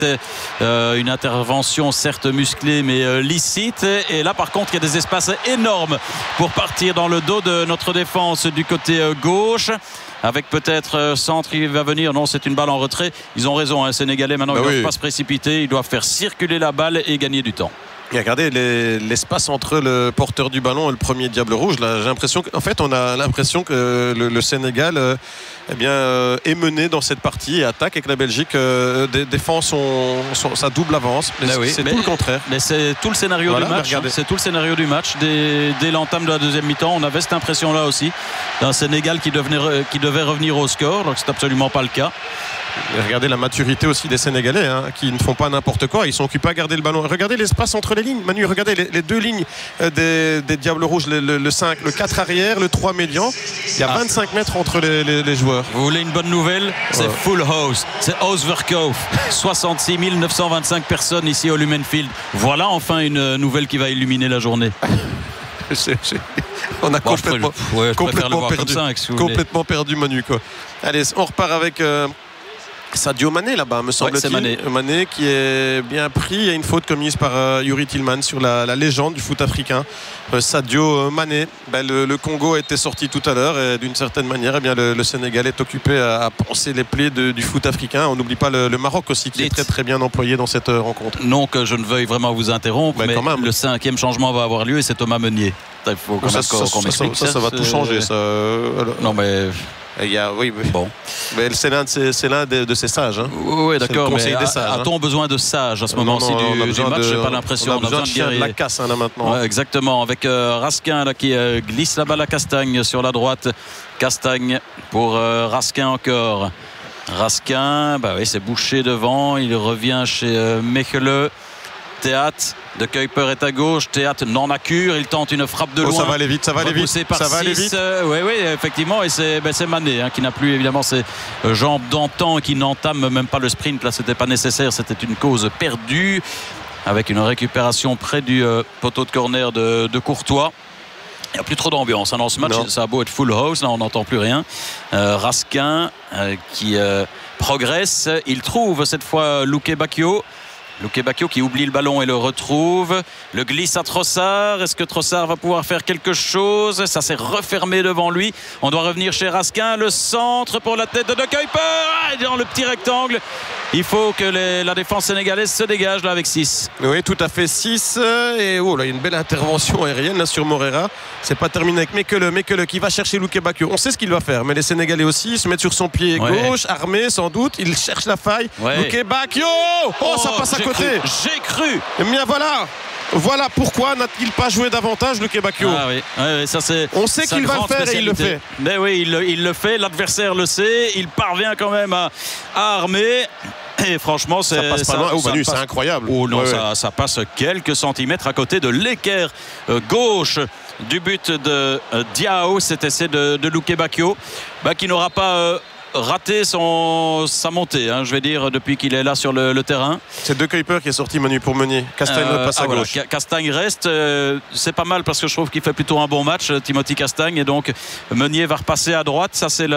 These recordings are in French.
c'était une intervention certes musclée mais licite. Et là par contre il y a des espaces énormes pour partir dans le dos de notre défense du côté gauche. Avec peut-être centre qui va venir. Non, c'est une balle en retrait. Ils ont raison, hein, Sénégalais. Maintenant, ils ne doivent pas se précipiter. Ils doivent faire circuler la balle et gagner du temps. Et regardez l'espace entre le porteur du ballon et le premier Diable Rouge. Là, j'ai l'impression qu'en fait, on a l'impression que le Sénégal est mené dans cette partie et attaque, et que la Belgique défend sa double avance. Mais c'est tout le contraire. Mais c'est tout le scénario du match. C'est tout le scénario du match. Dès l'entame de la deuxième mi-temps, on avait cette impression-là aussi d'un Sénégal qui devait revenir au score. Donc c'est absolument pas le cas. Et regardez la maturité aussi des Sénégalais, hein, qui ne font pas n'importe quoi. Ils sont occupés à garder le ballon. Regardez l'espace entre les lignes. Manu, regardez les deux lignes des Diables Rouges, le 5, le 4 arrière, le 3 médian. Il y a 25 mètres entre les joueurs. Vous voulez une bonne nouvelle? C'est full house. C'est Ausverkauf. 66 925 personnes ici au Lumenfield. Voilà enfin une nouvelle qui va illuminer la journée. On a complètement perdu Manu, quoi. Allez, on repart avec Sadio Mané là-bas, me semble-t-il. Mané qui est bien pris. Il y a une faute commise par Yuri Tillman sur la légende du foot africain, Sadio Mané. Le Congo a été sorti tout à l'heure et d'une certaine manière, le Sénégal est occupé à penser les plaies du foot africain. On n'oublie pas le Maroc aussi, qui est très très bien employé dans cette rencontre. Non, que je ne veuille vraiment vous interrompre, mais le 5e changement va avoir lieu et c'est Thomas Meunier. Il faut qu'on explique ça va tout changer. Ça. Non, mais... Bon. Mais c'est l'un de ces sages. Hein. Oui, d'accord. Mais a-t-on besoin de sages à ce moment-ci du match? J'ai pas l'impression. On a besoin de la casse là maintenant. Ouais, exactement. Avec Raskin là, qui glisse la balle à Castagne sur la droite. Castagne pour Raskin encore. Raskin, c'est bouché devant. Il revient chez Mechelen. Théâtre de Kuiper est à gauche. Théâtre n'en a cure. Il tente une frappe de loin. Ça va aller vite. Oui, effectivement. Et c'est Mané qui n'a plus évidemment ses jambes d'antan et qui n'entame même pas le sprint. Là, c'était pas nécessaire. C'était une cause perdue. Avec une récupération près du poteau de corner de Courtois. Il n'y a plus trop d'ambiance dans ce match. Ça a beau être full house. Là, on n'entend plus rien. Raskin qui progresse. Il trouve cette fois Luke Bacchio. Luke Bacchio qui oublie le ballon et le retrouve. Le glisse à Trossard. Est-ce que Trossard va pouvoir faire quelque chose? Ça s'est refermé devant lui. On doit revenir chez Raskin. Le centre pour la tête de Kuiper. Dans le petit rectangle. Il faut que la défense sénégalaise se dégage là avec 6. Oui, tout à fait 6. Et là, il y a une belle intervention aérienne là, sur Moreira. C'est pas terminé avec Mechelen qui va chercher Luke Bacchio. On sait ce qu'il va faire, mais les Sénégalais aussi se mettent sur son pied gauche, armé sans doute. Il cherche la faille. Luke Bacchio. Ça passe à côté. J'ai cru. Mais voilà pourquoi n'a-t-il pas joué davantage Luke Bacchio. On sait qu'il va le faire et il le fait. Mais oui, il le fait. L'adversaire le sait. Il parvient quand même à armer. Et franchement, ça passe pas loin. Manu, c'est incroyable. Ça passe quelques centimètres à côté de l'équerre gauche du but de Diao. Cet essai de Luke Bacchio qui n'aura pas raté sa montée, je vais dire, depuis qu'il est là sur le terrain. C'est De Kuiper qui est sorti, Manu, pour Meunier. Castagne passe à gauche. Castagne reste. C'est pas mal parce que je trouve qu'il fait plutôt un bon match, Timothy Castagne. Et donc, Meunier va repasser à droite. Ça, c'est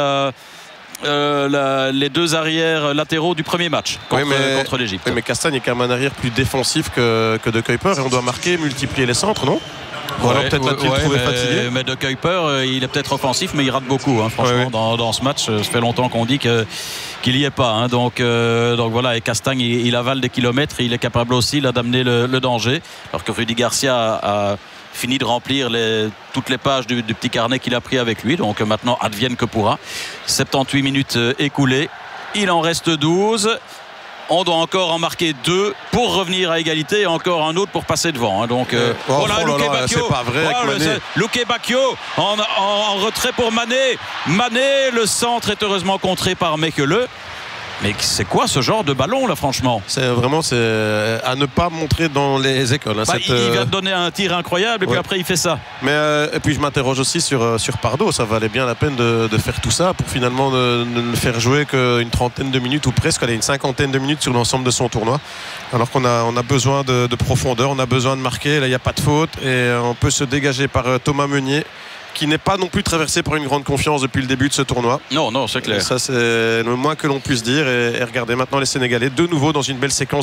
les deux arrières latéraux du premier match contre l'Égypte. Oui, mais Castagne est quand même un arrière plus défensif que De Kuiper. Et on doit multiplier les centres, non? Ou alors peut-être l'a-t-il trouvé fatigué. Mais De Kuiper, il est peut-être offensif, mais il rate beaucoup. Franchement, dans ce match, ça fait longtemps qu'on dit qu'il n'y est pas. Donc voilà, et Castagne, il avale des kilomètres. Et il est capable aussi là, d'amener le danger. Alors que Rudy Garcia a fini de remplir toutes les pages du petit carnet qu'il a pris avec lui. Donc maintenant, advienne que pourra. 78 minutes écoulées. Il en reste 12. On doit encore en marquer 2 pour revenir à égalité et encore un autre pour passer devant. Donc, Luke Bacchio, c'est pas vrai avec Mané. Luke Bacchio en retrait pour Mané. Mané, le centre est heureusement contré par Mechelen. Mais c'est quoi ce genre de ballon là, franchement? C'est à ne pas montrer dans les écoles. Il vient de donner un tir incroyable et puis après il fait ça. Mais et puis je m'interroge aussi sur Pardo. Ça valait bien la peine de faire tout ça pour finalement ne faire jouer qu'une trentaine de minutes ou presque, une cinquantaine de minutes sur l'ensemble de son tournoi. Alors qu'on a besoin de profondeur, on a besoin de marquer. Là il n'y a pas de faute et on peut se dégager par Thomas Meunier qui n'est pas non plus traversé par une grande confiance depuis le début de ce tournoi. Non, c'est clair. Et ça, c'est le moins que l'on puisse dire. Et regardez maintenant les Sénégalais de nouveau dans une belle séquence